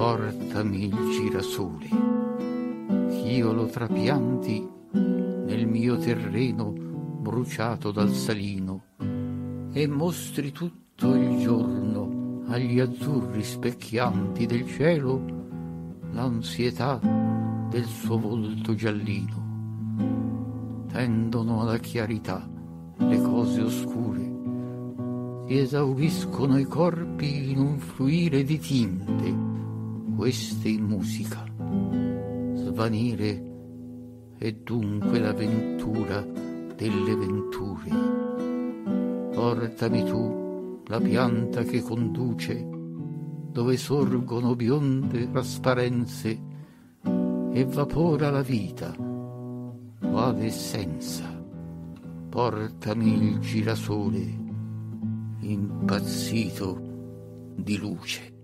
Portami il girasole, ch'io lo trapianti nel mio terreno bruciato dal salino, e mostri tutto il giorno agli azzurri specchianti del cielo l'ansietà del suo volto giallino. Tendono alla chiarità le cose oscure, si esauriscono i corpi in un fluire di tinte, queste in musica. Svanire è dunque la ventura delle venture. Portami tu la pianta che conduce dove sorgono bionde trasparenze e vapora la vita quale essenza. Portami il girasole impazzito di luce.